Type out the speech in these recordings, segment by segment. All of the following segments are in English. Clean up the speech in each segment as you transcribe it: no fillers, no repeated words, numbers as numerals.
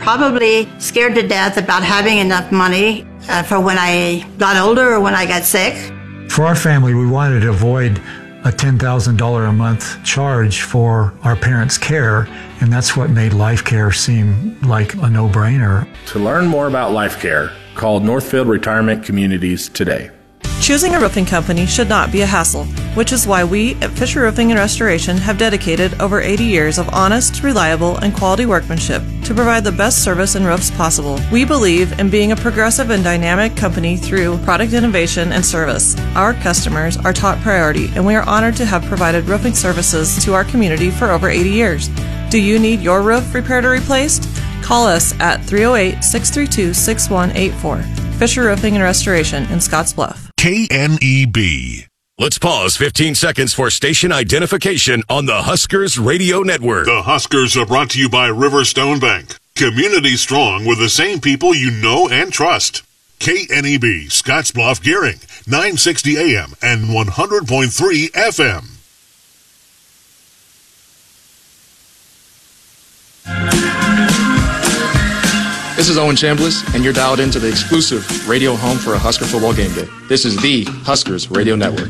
probably scared to death about having enough money for when I got older or when I got sick. For our family, we wanted to avoid a $10,000 a month charge for our parents' care, and that's what made Life Care seem like a no-brainer. To learn more about Life Care, call Northfield Retirement Communities today. Choosing a roofing company should not be a hassle, which is why we at Fisher Roofing and Restoration have dedicated over 80 years of honest, reliable, and quality workmanship to provide the best service and roofs possible. We believe in being a progressive and dynamic company through product innovation and service. Our customers are top priority, and we are honored to have provided roofing services to our community for over 80 years. Do you need your roof repaired or replaced? Call us at 308-632-6184. Fisher Roofing and Restoration in Scottsbluff. KNEB. Let's pause 15 seconds for station identification on the Huskers Radio Network. The Huskers are brought to you by Riverstone Bank. Community strong with the same people you know and trust. KNEB, Scottsbluff, Gearing, 960 AM and 100.3 FM. This is Owen Chambliss, and you're dialed into the exclusive radio home for a Husker football game day. This is the Huskers Radio Network.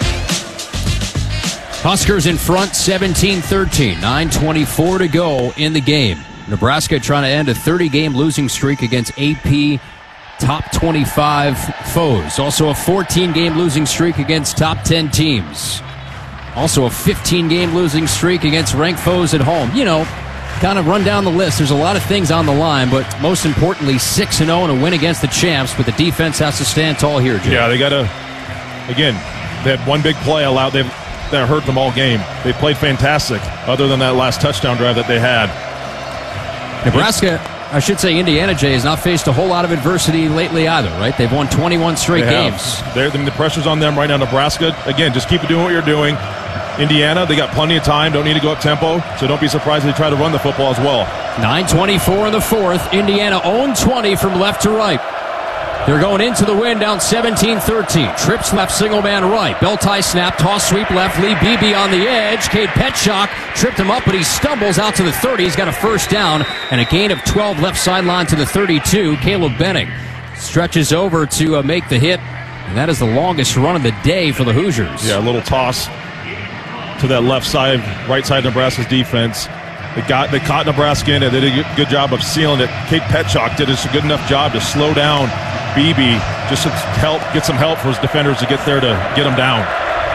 Huskers in front, 17-13. 9:24 to go in the game. Nebraska trying to end a 30-game losing streak against AP top 25 foes. Also a 14-game losing streak against top 10 teams. Also a 15-game losing streak against ranked foes at home. You know, kind of run down the list. There's a lot of things on the line, but most importantly, 6-0 and a win against the champs, but the defense has to stand tall here, Jim. Yeah, they got to, again, they had one big play allowed. That hurt them all game. They played fantastic, other than that last touchdown drive that they had. Nebraska, I should say Indiana, Jay, has not faced a whole lot of adversity lately either, right? They've won 21 straight games. The pressure's on them right now. Nebraska, again, just keep doing what you're doing. Indiana, they got plenty of time, don't need to go up tempo, so don't be surprised if they try to run the football as well. 9:24 in the fourth. Indiana owned 20 from left to right. They're going into the win, down 17-13. Trips left, single man right. Bell tie snap, toss sweep left. Lee Beebe on the edge. Cade Petchock tripped him up, but he stumbles out to the 30. He's got a first down and a gain of 12 left sideline to the 32. Caleb Benning stretches over to make the hit, and that is the longest run of the day for the Hoosiers. Yeah, a little toss to that left side, right side of Nebraska's defense. They caught Nebraska in it. They did a good job of sealing it. Cade Petchock did a good enough job to slow down Beebe, just to get some help for his defenders to get there to get him down.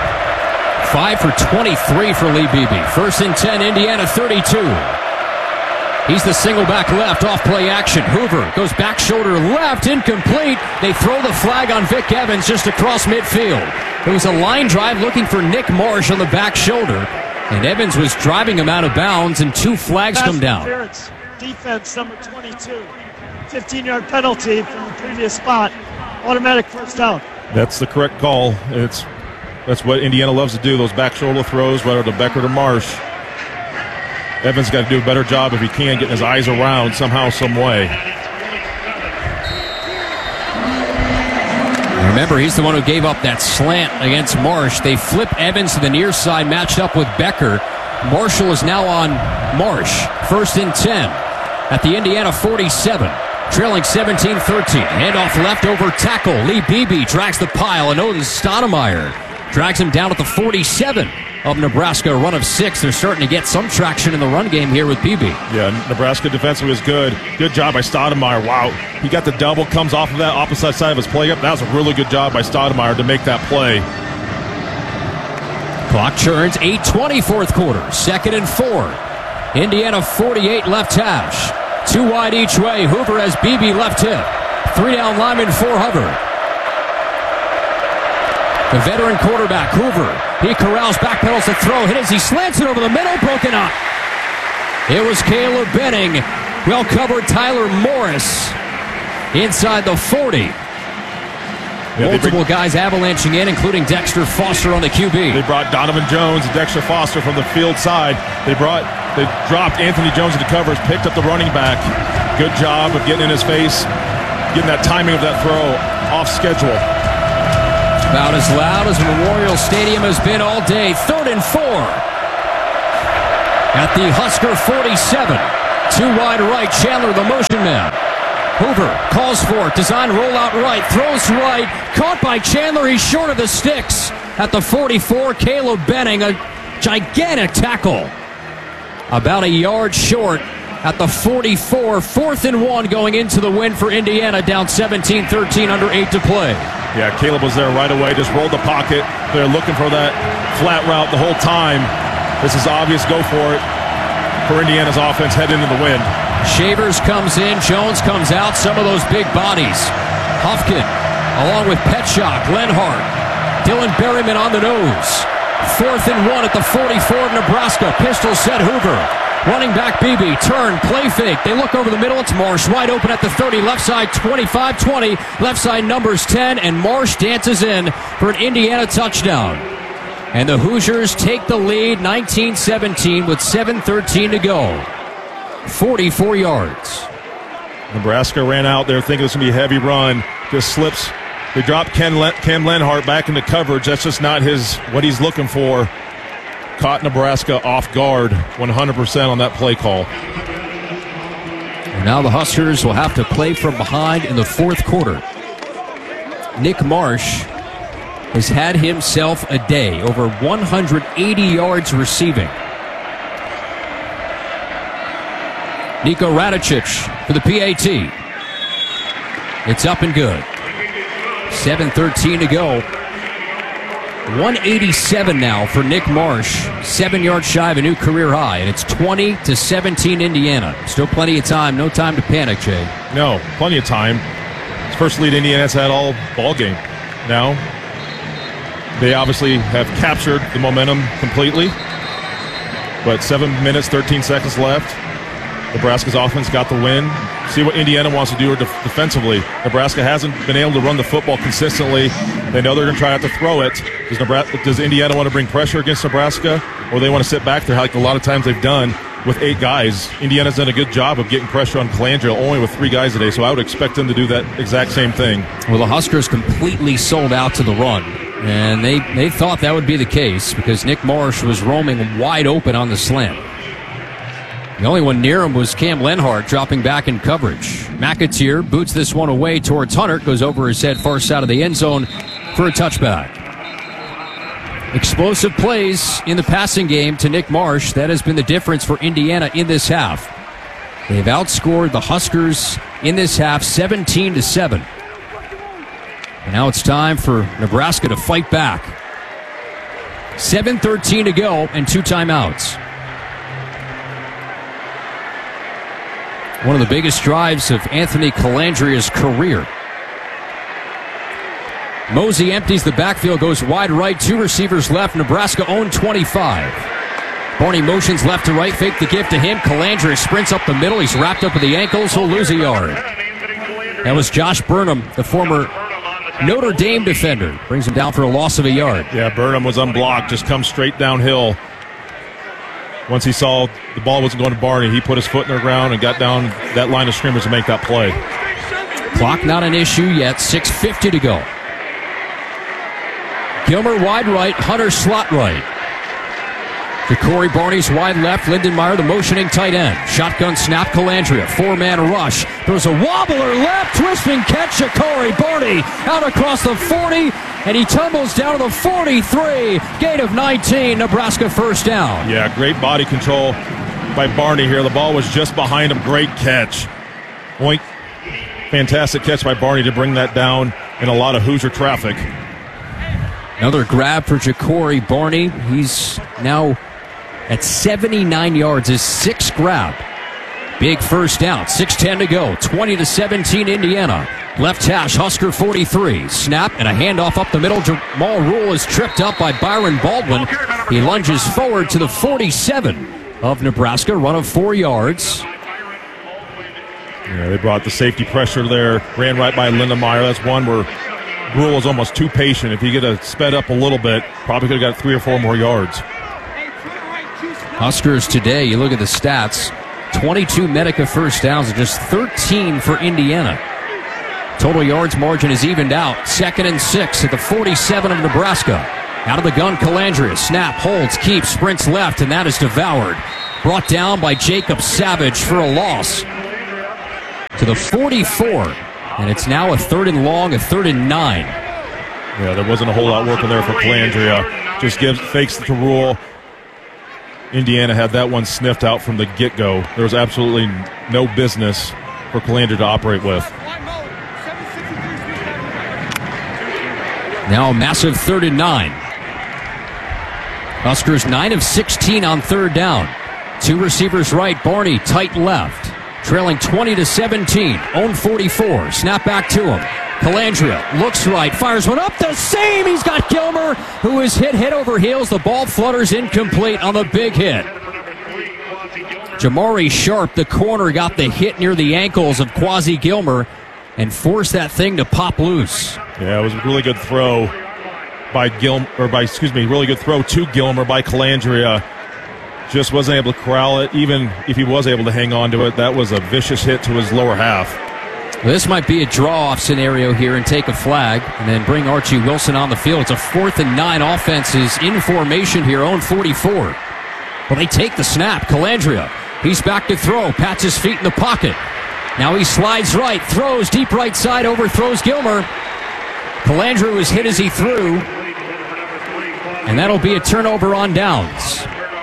5 for 23 for Lee Beebe. First and 10, Indiana 32. He's the single back left, off play action. Hoover goes back shoulder left, incomplete. They throw the flag on Vic Evans just across midfield. It was a line drive looking for Nick Marsh on the back shoulder, and Evans was driving him out of bounds, and 2 flags come down. Defense number 22. 15-yard penalty from the previous spot. Automatic first down. That's the correct call. That's what Indiana loves to do, those back shoulder throws, whether to Beckert or Marsh. Evans got to do a better job if he can, getting his eyes around somehow, some way. Remember, he's the one who gave up that slant against Marsh. They flip Evans to the near side, matched up with Becker. Marshall is now on Marsh. First and 10 at the Indiana 47. Trailing 17-13. Handoff left over tackle. Lee Beebe drags the pile, and Odin Stoudemire drags him down at the 47 of Nebraska. A run of 6. They're starting to get some traction in the run game here with Beebe. Yeah, Nebraska defensively was good. Good job by Stoudemire. Wow. He got the double, comes off of that opposite side of his play up. That was a really good job by Stoudemire to make that play. Clock churns. 8:20 fourth quarter. 2nd and 4. Indiana 48 left hash. 2 wide each way. Hoover has Beebe left hip. 3 down lineman for Hubbard. The veteran quarterback, Hoover. He corrals, backpedals to throw. Hit as he slants it over the middle. Broken up. It was Caleb Benning. Well covered Tyler Morris inside the 40. Multiple guys avalanching in, including Dexter Foster on the QB. They brought Donovan Jones and Dexter Foster from the field side. They dropped Anthony Jones into covers, picked up the running back. Good job of getting in his face, getting that timing of that throw off schedule. About as loud as Memorial Stadium has been all day. 3rd and 4 at the Husker 47. Too wide right. Chandler, the motion man. Hoover calls for it. Design rollout right. Throws right. Caught by Chandler. He's short of the sticks. At the 44, Caleb Benning, a gigantic tackle. About a yard short at the 44. 4th and 1 going into the win for Indiana. Down 17-13, under 8 to play. Yeah, Caleb was there right away. Just rolled the pocket. They're looking for that flat route the whole time. This is obvious. Go for it for Indiana's offense. Head into the wind. Shavers comes in. Jones comes out. Some of those big bodies. Hufkin along with Petchak, Lenhart, Dylan Berryman on the nose. 4th and 1 at the 44 of Nebraska. Pistol set Hoover. Running back Beebe. Turn. Play fake. They look over the middle. It's Marsh. Wide open at the 30. Left side 25-20. Left side numbers 10. And Marsh dances in for an Indiana touchdown. And the Hoosiers take the lead 19-17 with 7:13 to go. 44 yards. Nebraska ran out there thinking it's going to be a heavy run. Just slips. They dropped Cam Lenhart back into coverage. That's just not what he's looking for. Caught Nebraska off guard 100% on that play call. And now the Huskers will have to play from behind in the 4th quarter. Nick Marsh has had himself a day. Over 180 yards receiving. Niko Radicic for the PAT. It's up and good. 7:13 to go. 187 now for Nick Marsh. 7 yards shy of a new career high. And it's 20-17 Indiana. Still plenty of time. No time to panic, Jay. No, plenty of time. It's first lead Indiana's had all ball game. Now, they obviously have captured the momentum completely. But 7 minutes, 13 seconds left. Nebraska's offense got the win. See what Indiana wants to do defensively. Nebraska hasn't been able to run the football consistently. They know they're going to try out to throw it. Does Indiana want to bring pressure against Nebraska, or they want to sit back there like a lot of times they've done with 8 guys? Indiana's done a good job of getting pressure on Colangelo, only with 3 guys today, so I would expect them to do that exact same thing. Well, the Huskers completely sold out to the run, and they thought that would be the case because Nick Marsh was roaming wide open on the slant. The only one near him was Cam Lenhart dropping back in coverage. McAteer boots this one away towards Hunter. Goes over his head far side of the end zone for a touchback. Explosive plays in the passing game to Nick Marsh. That has been the difference for Indiana in this half. They've outscored the Huskers in this half 17-7. And now it's time for Nebraska to fight back. 7:13 to go and 2 timeouts. One of the biggest drives of Anthony Colandria's career. Mosey empties the backfield, goes wide right, 2 receivers left. Nebraska owned 25. Barney motions left to right, fake the give to him. Colandria sprints up the middle. He's wrapped up at the ankles. He'll lose a yard. That was Josh Burnham, the former Notre Dame defender. Brings him down for a loss of a yard. Yeah, Burnham was unblocked, just comes straight downhill. Once he saw the ball wasn't going to Barney, he put his foot in the ground and got down that line of scrimmage to make that play. Clock not an issue yet. 6:50 to go. Gilmer wide right, Hunter slot right. Ja'Cory Barney's wide left, Lindenmeyer the motioning tight end. Shotgun snap, Colandria, 4-man rush. There's a wobbler left, twisting catch, Ja'Cory Barney out across the 40, and he tumbles down to the 43. Gain of 19, Nebraska first down. Yeah, great body control by Barney here. The ball was just behind him. Great catch. Point. Fantastic catch by Barney to bring that down in a lot of Hoosier traffic. Another grab for Ja'Cory Barney. He's now at 79 yards, his 6th grab. Big first down, 6:10 to go, 20-17 Indiana. Left hash, Husker 43. Snap and a handoff up the middle. Jamal Rule is tripped up by Byron Baldwin. He lunges forward to the 47 of Nebraska, run of 4 yards. Yeah, they brought the safety pressure there, ran right by Lindenmeyer. That's one where Rule was almost too patient. If he could have sped up a little bit, probably could have got 3 or 4 more yards. Huskers today, you look at the stats, 22 Medica first downs and just 13 for Indiana. Total yards margin is evened out. 2nd and 6 at the 47 of Nebraska. Out of the gun, Colandria. Snap, holds, keeps, sprints left, and that is devoured brought down by Jacob Savage for a loss to the 44. And it's now a 3rd and long, a 3rd and 9. Yeah, there wasn't a whole lot working there for Calandria. Just fakes the rule. Indiana had that one sniffed out from the get-go. There was absolutely no business for Calandria to operate with. Now a massive 3rd and 9. Huskers 9 of 16 on 3rd down. 2 receivers right, Barney tight left. Trailing 20-17, own 44. Snap back to him. Calandria looks right, fires one up the seam. He's got Gilmer, who is hit head over heels. The ball flutters incomplete on the big hit. Jamari Sharp, the corner, got the hit near the ankles of Quasi Gilmer and forced that thing to pop loose. Yeah, it was a really good throw by really good throw to Gilmer by Calandria. Just wasn't able to corral it. Even if he was able to hang on to it, that was a vicious hit to his lower half. Well, this might be a draw-off scenario here and take a flag and then bring Archie Wilson on the field. It's a 4th and 9. Offense is in formation here, own 44. Well, they take the snap. Calandria, he's back to throw, pats his feet in the pocket. Now he slides right, throws deep right side, overthrows Gilmer. Calandria was hit as he threw, and that'll be a turnover on downs.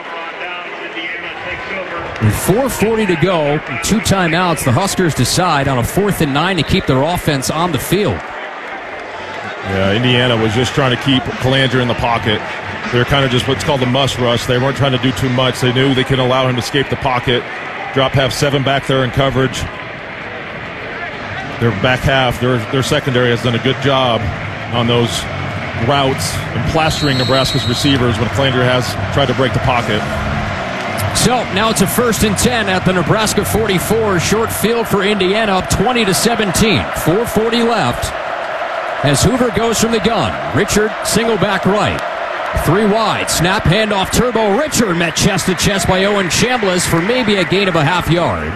With 4:40 to go, and 2 timeouts, the Huskers decide on a 4th and 9 to keep their offense on the field. Yeah, Indiana was just trying to keep Calandria in the pocket. They were kind of just what's called the must rush. They weren't trying to do too much. They knew they could allow him to escape the pocket. Drop half 7 back there in coverage. Their back half, their secondary has done a good job on those routes and plastering Nebraska's receivers when Calandria has tried to break the pocket. So now it's a 1st and 10 at the Nebraska 44. Short field for Indiana, up 20-17. 4:40 left as Hoover goes from the gun. Richard single back right. 3 wide. Snap handoff Turbo. Richard met chest to chest by Owen Chambliss for maybe a gain of a half yard.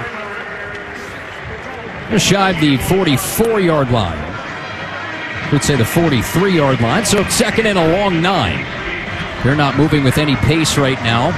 Just shy of the 44-yard line. Could say the 43-yard line. So 2nd and a long 9. They're not moving with any pace right now.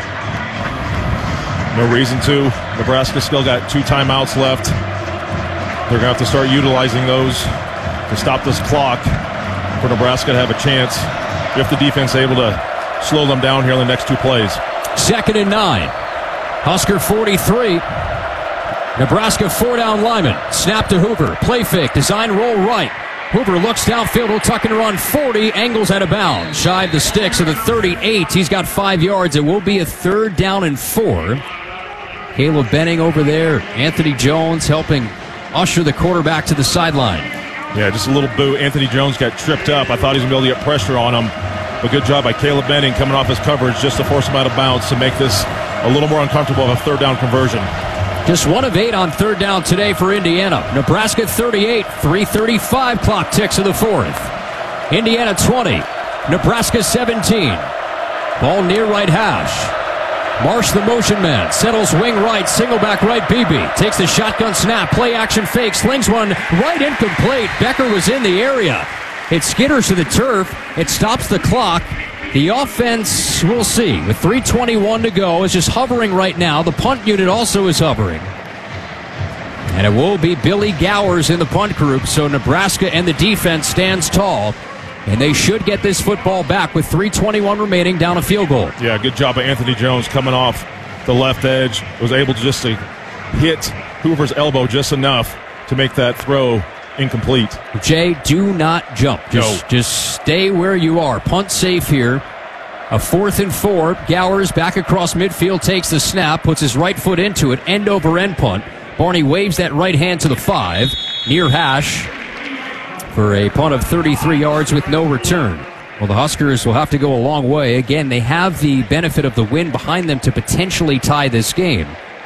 No reason to. Nebraska still got 2 timeouts left. They're going to have to start utilizing those to stop this clock for Nebraska to have a chance if the defense is able to slow them down here in the next 2 plays. 2nd and 9. Husker 43. Nebraska 4-down lineman. Snap to Hoover. Play fake. Design roll right. Hoover looks downfield. Will tuck and run 40. Angles out of bounds. Shy of the sticks of the 38. He's got 5 yards. It will be a 3rd down and 4. Caleb Benning over there. Anthony Jones helping usher the quarterback to the sideline. Yeah, just a little boot. Anthony Jones got tripped up. I thought he was going to be able to get pressure on him. But good job by Caleb Benning coming off his coverage just to force him out of bounds to make this a little more uncomfortable of a 3rd down conversion. Just 1 of 8 on 3rd down today for Indiana. Nebraska 38, 3:35 clock ticks of the 4th. Indiana 20, Nebraska 17. Ball near right hash. Marsh, the motion man, settles wing right, single back right, Beebe. Takes the shotgun snap, play action fake, slings one right incomplete. Becker was in the area. It skitters to the turf. It stops the clock. The offense, we'll see, with 3:21 to go, is just hovering right now. The punt unit also is hovering. And it will be Billy Gowers in the punt group, so Nebraska and the defense stands tall. And they should get this football back with 3:21 remaining, down a field goal. Yeah, good job by Anthony Jones coming off the left edge. Was able to just to hit Hoover's elbow just enough to make that throw incomplete. Jay, do not jump. Just stay where you are. Punt safe here. A 4th and 4. Gowers back across midfield, takes the snap, puts his right foot into it. End over end punt. Barney waves that right hand to the 5. Near hash for a punt of 33 yards with no return. Well, the Huskers will have to go a long way. Again, they have the benefit of the win behind them to potentially tie this game.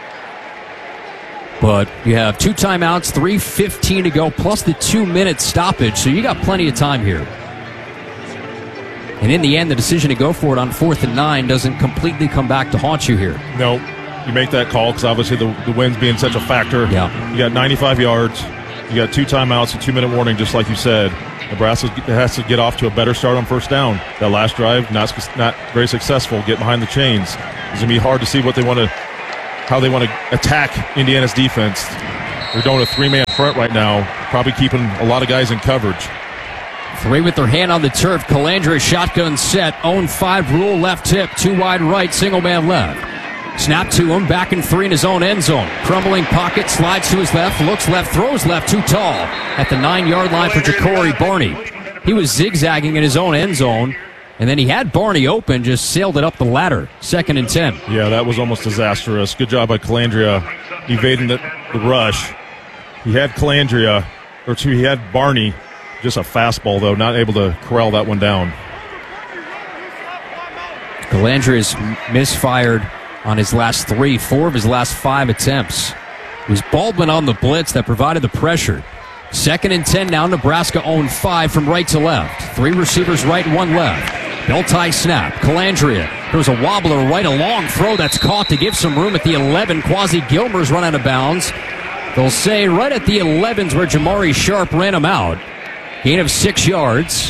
But you have 2 timeouts, 3:15 to go, plus the 2-minute stoppage, so you got plenty of time here. And in the end, the decision to go for it on 4th and 9 doesn't completely come back to haunt you here. No, you make that call because obviously the wind's being such a factor. Yeah. You got 95 yards. You got 2 timeouts, a 2-minute warning, just like you said. Nebraska has to get off to a better start on 1st down. That last drive, not very successful. Get behind the chains. It's going to be hard to see what they want to how they want to attack Indiana's defense. They're going a three-man front right now, probably keeping a lot of guys in coverage. Three with their hand on the turf. Calandria shotgun set. Own 5 rule left tip. 2 wide right. Single man left. Snap to him. Back in 3 in his own end zone. Crumbling pocket. Slides to his left. Looks left. Throws left. Too tall. At the 9-yard line for Ja'Cory Barney. He was zigzagging in his own end zone. And then he had Barney open. Just sailed it up the ladder. 2nd and 10. Yeah, that was almost disastrous. Good job by Calandria evading the rush. He had he had Barney. Just a fastball, though, not able to corral that one down. Calandria's misfired on his last 3, 4 of his last 5 attempts. It was Baldwin on the blitz that provided the pressure. 2nd and 10 now. Nebraska owned 5 from right to left. 3 receivers right, 1 left. Belt tie snap. Calandria. There was a wobbler right, a long throw that's caught to give some room at the 11. Quasi Gilmer's run out of bounds. They'll say right at the 11's where Jamari Sharp ran him out. Gain of 6 yards.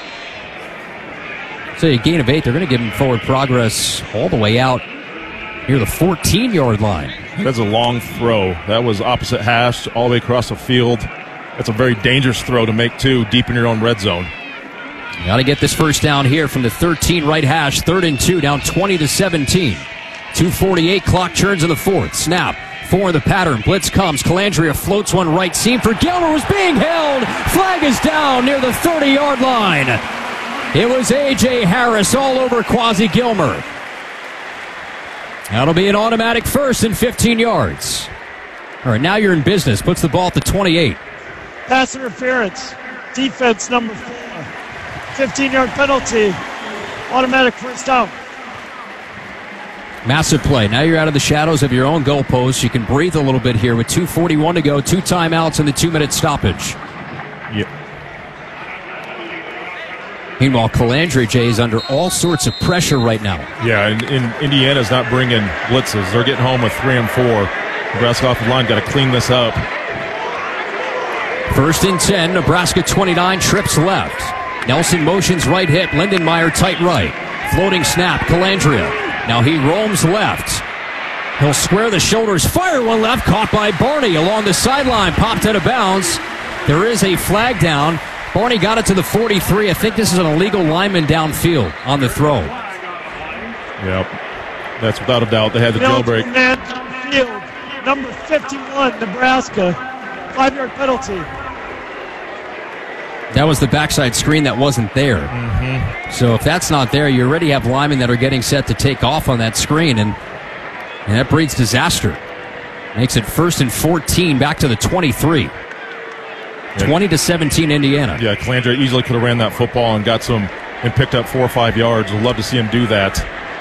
So a gain of 8. They're going to give him forward progress all the way out near the 14-yard line. That's a long throw. That was opposite hash all the way across the field. That's a very dangerous throw to make, too, deep in your own red zone. You got to get this first down here from the 13 right hash. 3rd and 2, down 20-17. 2:48, clock turns in the 4th. Snap. 4 in the pattern. Blitz comes. Calandria floats one right seam for Gilmer. Was being held. Flag is down near the 30-yard line. It was A.J. Harris all over Quasi Gilmer. That'll be an automatic 1st and 15 yards. All right, now you're in business. Puts the ball at the 28. Pass interference. Defense number 4. 15-yard penalty. Automatic 1st down. Massive play. Now you're out of the shadows of your own goalposts. You can breathe a little bit here with 2:41 to go, 2 timeouts, and the 2-minute stoppage. Yep. Meanwhile, Calandria, Jay, is under all sorts of pressure right now. Yeah, and Indiana's not bringing blitzes. They're getting home with 3 and 4. Nebraska off the line, got to clean this up. 1st and 10, Nebraska 29, trips left. Nelson motions right hip, Lindenmeyer tight right. Floating snap, Calandria. Now he roams left. He'll square the shoulders, fire one left, caught by Barney along the sideline, popped out of bounds. There is a flag down. Barney got it to the 43. I think this is an illegal lineman downfield on the throw. Yep. That's without a doubt. They had the jailbreak. Man downfield, number 51, Nebraska. 5-yard penalty. That was the backside screen that wasn't there. Mm-hmm. So if that's not there, you already have linemen that are getting set to take off on that screen, and that breeds disaster. Makes it 1st and 14, back to the 23. 20-17 Indiana. Yeah, Calandria easily could have ran that football and got some and picked up 4 or 5 yards. We'd love to see him do that.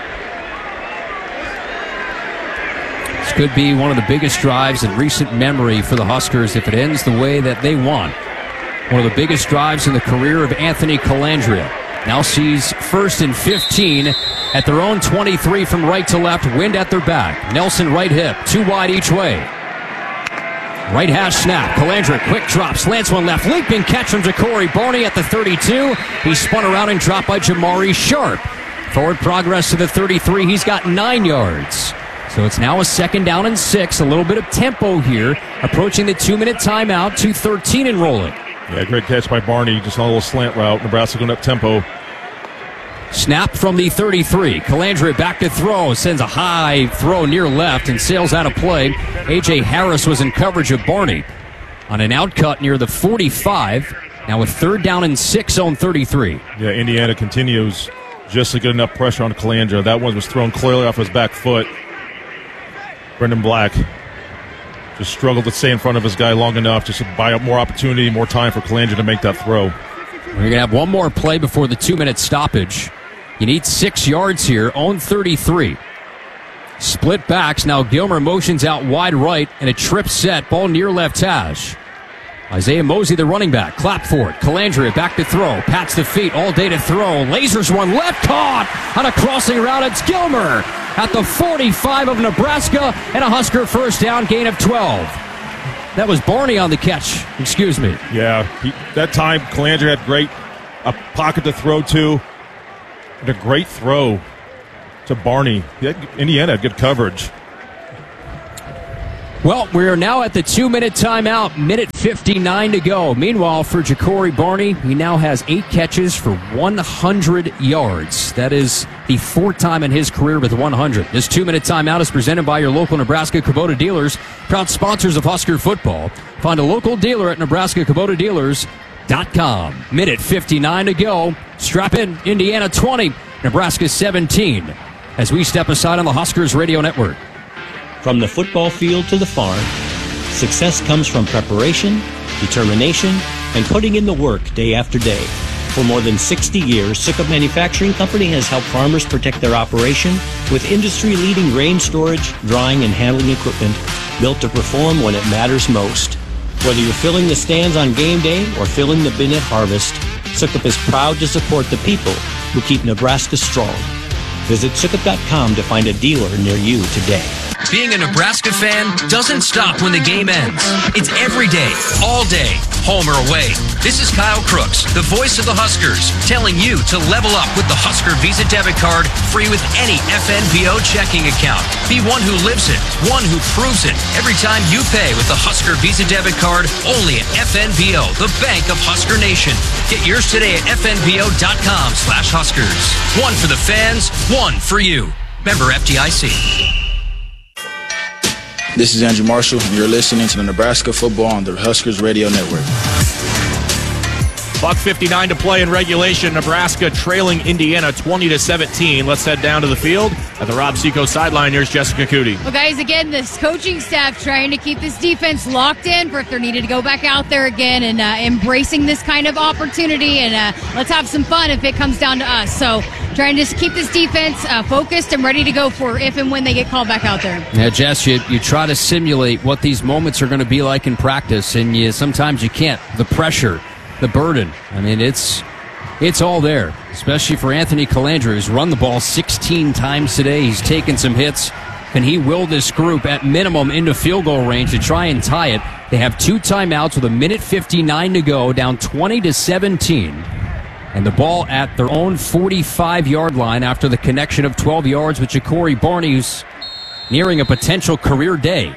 This could be one of the biggest drives in recent memory for the Huskers if it ends the way that they want. One of the biggest drives in the career of Anthony Calandria. Now sees 1st and 15 at their own 23 from right to left, wind at their back. Nelson right hip, 2 wide each way. Right hash snap. Calandria quick drop, slants one left, leaping catch from Ja'Cory Barney at the 32. He spun around and dropped by Jamari Sharp. Forward progress to the 33. He's got 9 yards. So it's now a 2nd down and 6. A little bit of tempo here. Approaching the 2-minute timeout. 2:13 and rolling. Yeah, great catch by Barney. Just on a little slant route. Nebraska going up tempo. Snap from the 33. Calandria back to throw. Sends a high throw near left and sails out of play. A.J. Harris was in coverage of Barney on an out cut near the 45. Now with 3rd down and 6 on 33. Yeah, Indiana continues just to get enough pressure on Calandria. That one was thrown clearly off his back foot. Brendan Black just struggled to stay in front of his guy long enough just to buy up more opportunity, more time for Calandria to make that throw. We're going to have one more play before the 2-minute stoppage. You need 6 yards here, own 33. Split backs, now Gilmer motions out wide right, and a trip set, ball near left hash. Isaiah Mosey, the running back, clap for it. Calandria back to throw, pats the feet, all day to throw. Lasers one left, caught on a crossing route. It's Gilmer at the 45 of Nebraska, and a Husker 1st down, gain of 12. That was Barney on the catch, excuse me. Yeah, that time Calandria had a pocket to throw to, and a great throw to Barney. Indiana had good coverage. Well, we are now at the 2-minute timeout, minute 59 to go. Meanwhile, for Ja'Cory Barney, he now has 8 catches for 100 yards. That is the 4th time in his career with 100. This 2-minute timeout is presented by your local Nebraska Kubota dealers, proud sponsors of Husker football. Find a local dealer at NebraskaKubotaDealers.com. Minute 59 to go. Strap in, Indiana 20, Nebraska 17. As we step aside on the Huskers Radio Network. From the football field to the farm, success comes from preparation, determination, and putting in the work day after day. For more than 60 years, Sukup Manufacturing Company has helped farmers protect their operation with industry-leading grain storage, drying, and handling equipment built to perform when it matters most. Whether you're filling the stands on game day or filling the bin at harvest, Sukup is proud to support the people who keep Nebraska strong. Visit Sukup.com to find a dealer near you today. Being a Nebraska fan doesn't stop when the game ends. It's every day, all day, home or away. This is Kyle Crooks, the voice of the Huskers, telling you to level up with the Husker Visa debit card, free with any FNBO checking account. Be one who lives it, one who proves it. Every time you pay with the Husker Visa debit card, only at FNBO, the bank of Husker Nation. Get yours today at FNBO.com/Huskers. One for the fans, one for you. Member FDIC. This is Andrew Marshall, and you're listening to the Nebraska Football on the Huskers Radio Network. $1:59 to play in regulation. Nebraska trailing Indiana 20-17. Let's head down to the field at the Rob Seco sideline. Here's Jessica Cootie. Well, guys, again, this coaching staff trying to keep this defense locked in for if they're needed to go back out there again and embracing this kind of opportunity. And let's have some fun if it comes down to us. So trying to just keep this defense focused and ready to go for if and when they get called back out there. Yeah, Jess, you try to simulate what these moments are going to be like in practice, and sometimes you can't. The pressure, the burden. I mean, it's all there, especially for Anthony Colandrea, who's run the ball 16 times today. He's taken some hits. Can he will this group at minimum into field goal range to try and tie it? They have 2 timeouts with a minute 59 to go, down 20-17. And the ball at their own 45-yard line after the connection of 12 yards with Ja'Cory Barney, who's nearing a potential career day.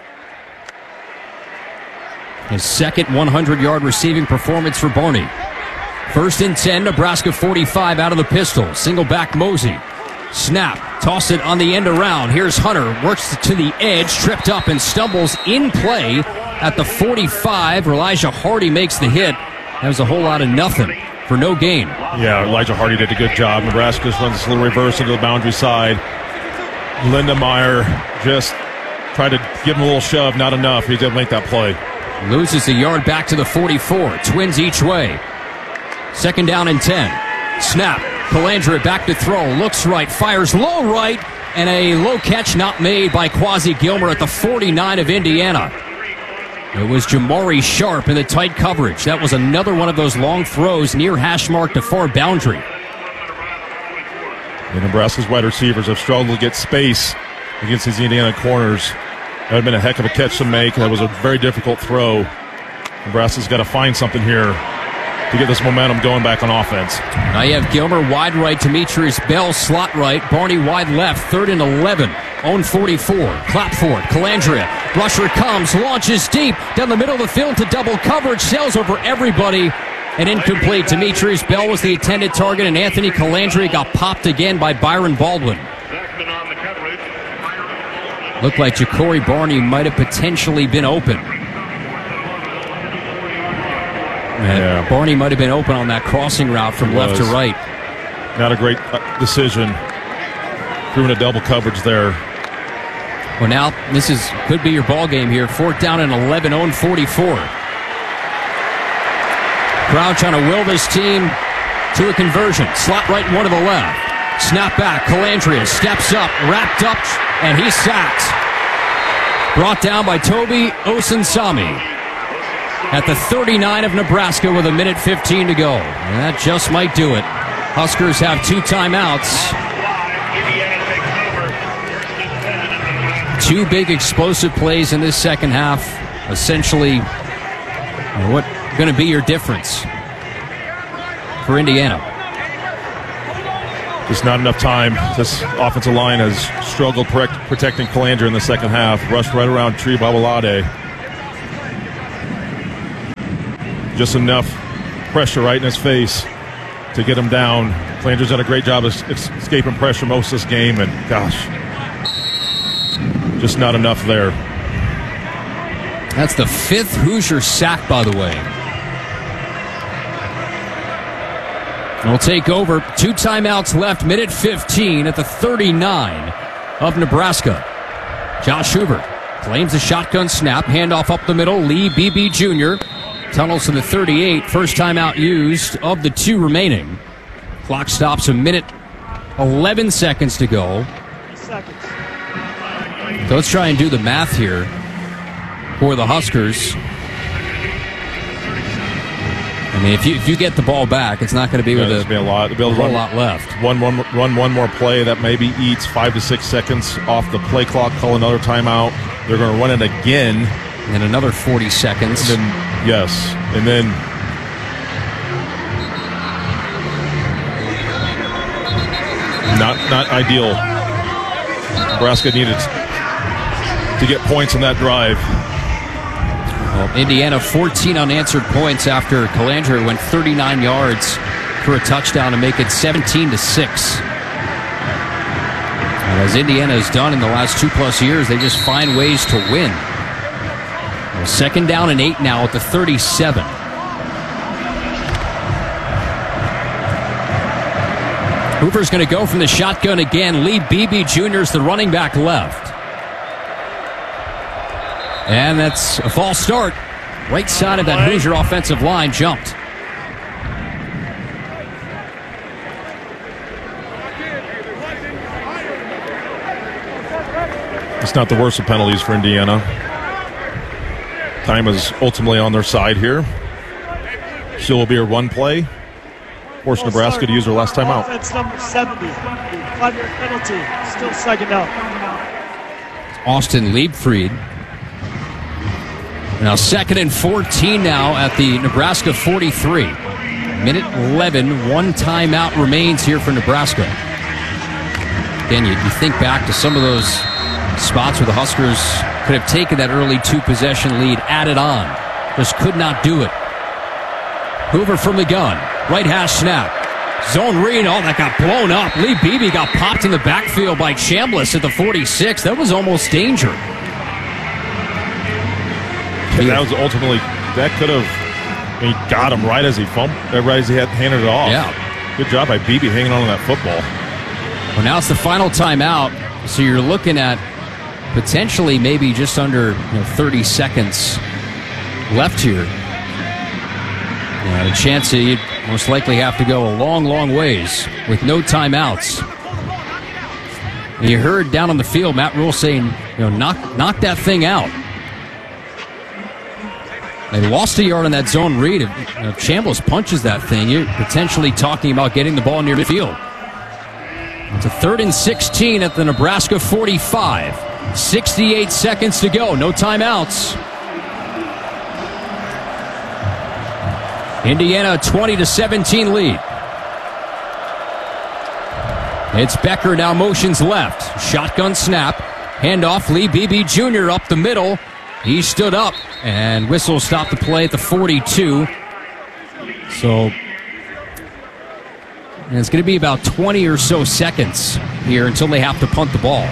His second 100-yard receiving performance for Barney. 1st and 10, Nebraska 45 out of the pistol. Single back Mosey. Snap. Toss it on the end around. Here's Hunter. Works to the edge. Tripped up and stumbles in play at the 45. Elijah Hardy makes the hit. That was a whole lot of nothing for no gain. Yeah, Elijah Hardy did a good job. Nebraska runs this little reverse into the boundary side. Lindemeyer just tried to give him a little shove. Not enough. He didn't make that play. Loses a yard back to the 44. Twins each way. 2nd down and 10. Snap. Colandrea back to throw. Looks right. Fires low right. And a low catch not made by Quasi Gilmer at the 49 of Indiana. It was Jamari Sharp in the tight coverage. That was another one of those long throws near hash mark to far boundary. The Nebraska's wide receivers have struggled to get space against these Indiana corners. That would have been a heck of a catch to make. That was a very difficult throw. Nebraska's got to find something here to get this momentum going back on offense. Now you have Gilmer wide right, Demetrius Bell slot right, Barney wide left, 3rd and 11. Own 44, clap for it, Colandrea. Rusher comes, launches deep, down the middle of the field to double coverage, sails over everybody, and incomplete. Demetrius Bell was the intended target, and Anthony Colandrea got popped again by Byron Baldwin. Looked like Ja'Cory Barney might have potentially been open. Yeah. Barney might have been open on that crossing route from left to right. Not a great decision. Threw in a double coverage there. Well, now this could be your ball game here. 4th down and 11, own 44. Crowd trying to will this team to a conversion. Slot right, one to the left. Snap back. Colandrea steps up, wrapped up, and he's sacked. Brought down by Toby Osunsami at the 39 of Nebraska with a minute 15 to go. And that just might do it. Huskers have 2 timeouts. 2 big explosive plays in this second half. Essentially, what going to be your difference for Indiana? Just not enough time. This offensive line has struggled protecting Calandra in the second half. Rushed right around Tree Babalade. Just enough pressure right in his face to get him down. Calandra's done a great job of escaping pressure most of this game, and gosh, just not enough there. That's the 5th Hoosier sack, by the way. We'll take over. 2 timeouts left, minute 15 at the 39 of Nebraska. Josh Hoover claims a shotgun snap, handoff up the middle. Lee Beebe Jr. tunnels to the 38. First timeout used of the 2 remaining. Clock stops a minute, 11 seconds to go. So let's try and do the math here for the Huskers. I mean, if you get the ball back, it's not going to be with a whole lot left. Run one more play that maybe eats 5 to 6 seconds off the play clock. Call another timeout. They're going to run it again. And another 40 seconds. And then, yes. And then not ideal. Nebraska needed to get points in that drive. Well, Indiana 14 unanswered points after Calandra went 39 yards for a touchdown to make it 17-6. And as Indiana has done in the last 2+ years, they just find ways to win. Well, 2nd down and 8 now at the 37. Hoover's going to go from the shotgun again. Lee Beebe Jr. is the running back left. And that's a false start. Right side of that Hoosier offensive line jumped. It's not the worst of penalties for Indiana. Time is ultimately on their side here. Still will be a run play. Force Nebraska to use their last timeout. Offense number 70. 5-yard penalty. Still 2nd down. Austin Liebfried. Now 2nd and 14 now at the Nebraska 43. Minute 11, 1 timeout remains here for Nebraska. Again, you think back to some of those spots where the Huskers could have taken that early 2-possession lead, added on. Just could not do it. Hoover from the gun. Right hash snap. Zone read. Oh, that got blown up. Lee Beebe got popped in the backfield by Chambliss at the 46. That was almost danger. That was ultimately, that could have, he got him right as he had handed it off. Yeah. Good job by Beebe hanging on to that football. Well, now it's the final timeout, so you're looking at potentially maybe just under 30 seconds left here. A chance that you'd most likely have to go a long, long ways with no timeouts. And you heard down on the field Matt Rule saying, knock that thing out. They lost a yard on that zone read. If Chambliss punches that thing, you're potentially talking about getting the ball near midfield. It's a 3rd and 16 at the Nebraska 45. 68 seconds to go. No timeouts. Indiana 20-17 lead. It's Becker now motions left. Shotgun snap. Handoff. Lee Beebe Jr. up the middle. He stood up, and whistle stopped the play at the 42. So it's going to be about 20 or so seconds here until they have to punt the ball.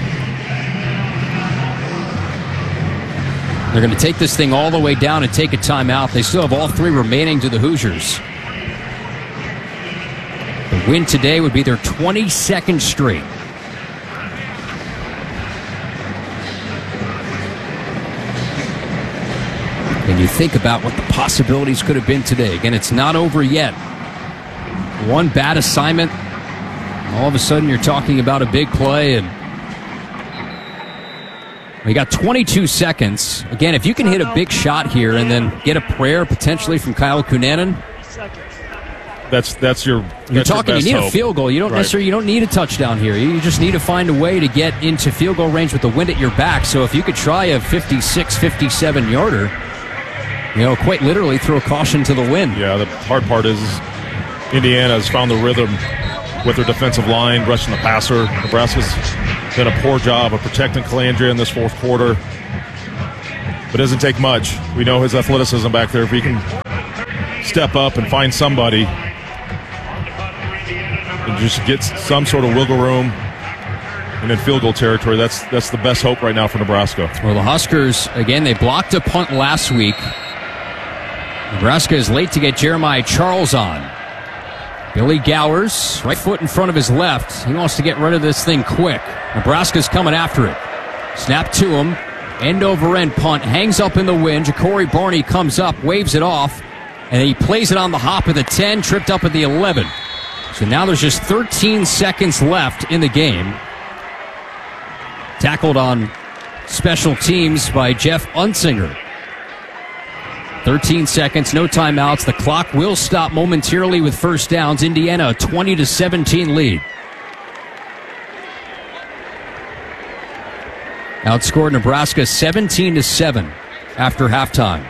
They're going to take this thing all the way down and take a timeout. They still have all 3 remaining to the Hoosiers. The win today would be their 22nd straight. And you think about what the possibilities could have been today. Again, it's not over yet. One bad assignment, all of a sudden you're talking about a big play, and we got 22 seconds. Again, if you can hit a big shot here and then get a prayer potentially from Kyle Cunanan, that's your you're talking. You need hope. A field goal. You don't necessarily. You don't need a touchdown here. You just need to find a way to get into field goal range with the wind at your back. So if you could try a 56, 57 yarder, quite literally throw caution to the wind. Yeah, the hard part is Indiana has found the rhythm with their defensive line, rushing the passer. Nebraska's done a poor job of protecting Calandria in this fourth quarter. But it doesn't take much. We know his athleticism back there. If he can step up and find somebody and just get some sort of wiggle room and in field goal territory, that's the best hope right now for Nebraska. Well, the Huskers, again, they blocked a punt last week. Nebraska is late to get Jeremiah Charles on. Billy Gowers, right foot in front of his left. He wants to get rid of this thing quick. Nebraska's coming after it. Snap to him. End over end punt. Hangs up in the wind. Ja'Cory Barney comes up, waves it off, and he plays it on the hop at the 10, tripped up at the 11. So now there's just 13 seconds left in the game. Tackled on special teams by Jeff Unsinger. 13 seconds, no timeouts. The clock will stop momentarily with first downs. Indiana, a 20-17 lead. Outscored Nebraska 17-7 after halftime.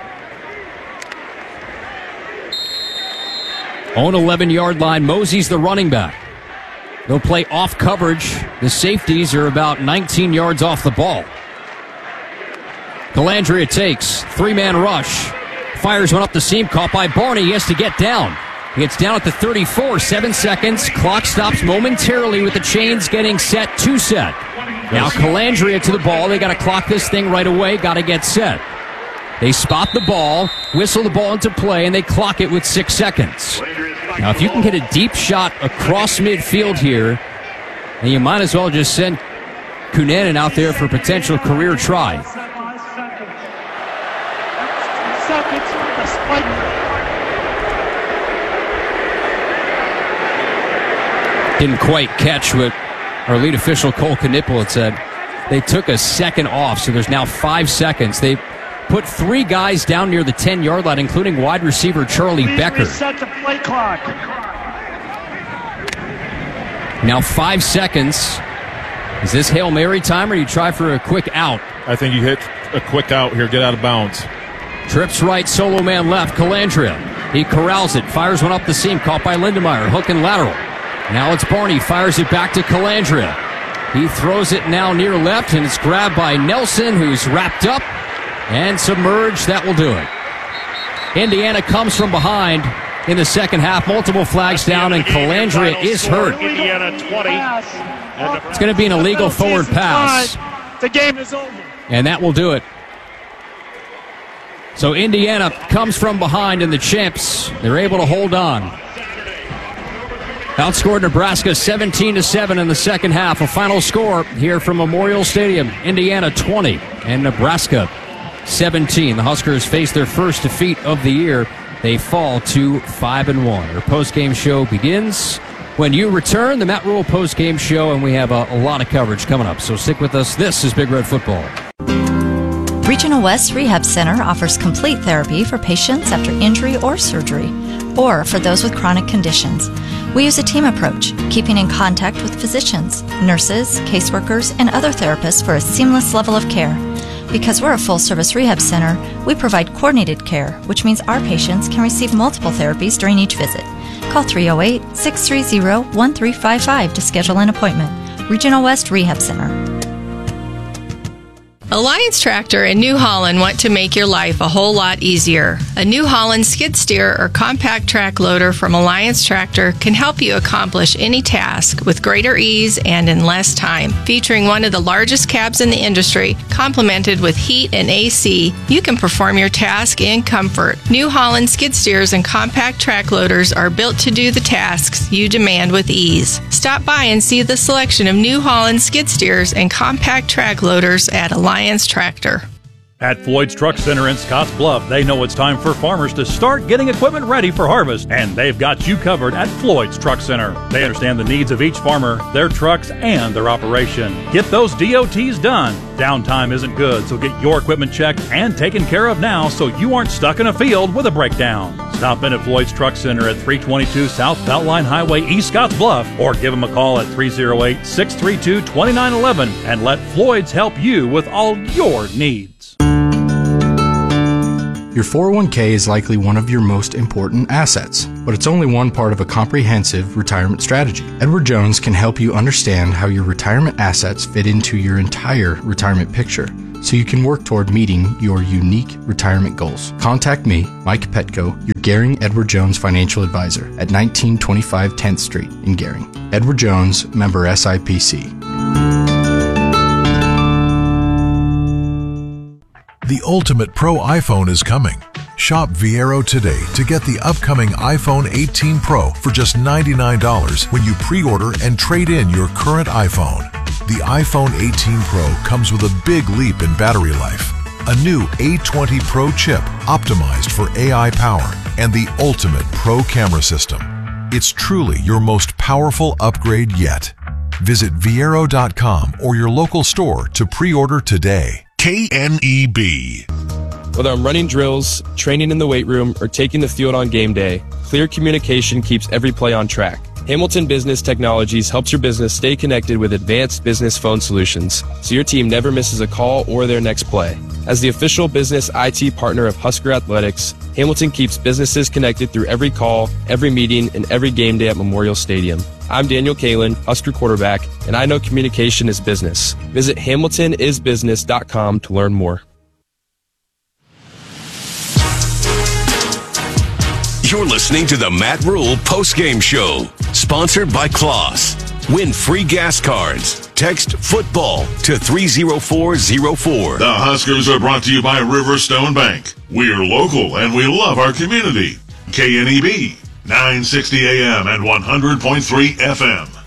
Own 11-yard line. Mosey's the running back. They'll play off coverage. The safeties are about 19 yards off the ball. Calandria takes. Three-man rush. Fires one up the seam, caught by Barney. He has to get down. He gets down at the 34, 7 seconds. Clock stops momentarily with the chains getting set to set. Now Calandria to the ball. They got to clock this thing right away. Got to get set. They spot the ball, whistle the ball into play, and they clock it with 6 seconds. Now, if you can get a deep shot across midfield here, then you might as well just send Cunanan out there for a potential career try. Didn't quite catch what our lead official Cole Knipple had said. They took a second off, so there's now 5 seconds. They put 3 guys down near the 10-yard line, including wide receiver Charlie Becker. Reset the play clock. Now 5 seconds. Is this Hail Mary time, or you try for a quick out? I think you hit a quick out here, get out of bounds. Trips right, solo man left, Calandria. He corrals it, fires one up the seam, caught by Lindemeyer, hook and lateral. Now it's Barney, fires it back to Calandria. He throws it now near left, and it's grabbed by Nelson, who's wrapped up and submerged. That will do it. Indiana comes from behind in the second half. Multiple flags down, and Calandria is hurt. Indiana 20. It's going to be an illegal forward pass. The game is over. And that will do it. So Indiana comes from behind, and the champs, they're able to hold on. Outscored Nebraska 17-7 in the second half. A final score here from Memorial Stadium. Indiana 20 and Nebraska 17. The Huskers face their first defeat of the year. They fall to 5-1. Our postgame show begins when you return. The Matt Rule postgame show, and we have a lot of coverage coming up. So stick with us. This is Big Red Football. Regional West Rehab Center offers complete therapy for patients after injury or surgery, or for those with chronic conditions. We use a team approach, keeping in contact with physicians, nurses, caseworkers, and other therapists for a seamless level of care. Because we're a full-service rehab center, we provide coordinated care, which means our patients can receive multiple therapies during each visit. Call 308-630-1355 to schedule an appointment. Regional West Rehab Center. Alliance Tractor in New Holland want to make your life a whole lot easier. A New Holland skid steer or compact track loader from Alliance Tractor can help you accomplish any task with greater ease and in less time. Featuring one of the largest cabs in the industry, complemented with heat and AC, you can perform your task in comfort. New Holland skid steers and compact track loaders are built to do the tasks you demand with ease. Stop by and see the selection of New Holland skid steers and compact track loaders at Alliance Tractor. At Floyd's Truck Center in Scotts Bluff, they know it's time for farmers to start getting equipment ready for harvest, and they've got you covered at Floyd's Truck Center. They understand the needs of each farmer, their trucks, and their operation. Get those DOTs done. Downtime isn't good, so get your equipment checked and taken care of now so you aren't stuck in a field with a breakdown. Stop in at Floyd's Truck Center at 322 South Beltline Highway, East Scotts Bluff, or give them a call at 308-632-2911 and let Floyd's help you with all your needs. Your 401k is likely one of your most important assets, but it's only one part of a comprehensive retirement strategy. Edward Jones can help you understand how your retirement assets fit into your entire retirement picture, so you can work toward meeting your unique retirement goals. Contact me, Mike Petco, your Gehring Edward Jones financial advisor at 1925 10th Street in Gehring. Edward Jones, member SIPC. The ultimate pro iPhone is coming. Shop Viero today to get the upcoming iPhone 18 Pro for just $99 when you pre-order and trade in your current iPhone. The iPhone 18 Pro comes with a big leap in battery life, a new A20 Pro chip optimized for AI power, and the ultimate pro camera system. It's truly your most powerful upgrade yet. Visit Viero.com or your local store to pre-order today. KNEB. Whether I'm running drills, training in the weight room, or taking the field on game day, clear communication keeps every play on track. Hamilton Business Technologies helps your business stay connected with advanced business phone solutions, so your team never misses a call or their next play. As the official business IT partner of Husker Athletics, Hamilton keeps businesses connected through every call, every meeting, and every game day at Memorial Stadium. I'm Daniel Kalin, Husker quarterback, and I know communication is business. Visit HamiltonIsBusiness.com to learn more. You're listening to the Matt Rule postgame show, sponsored by Kloss. Win free gas cards. Text football to 30404. The Huskers are brought to you by Riverstone Bank. We're local and we love our community. KNEB, 960 AM and 100.3 FM.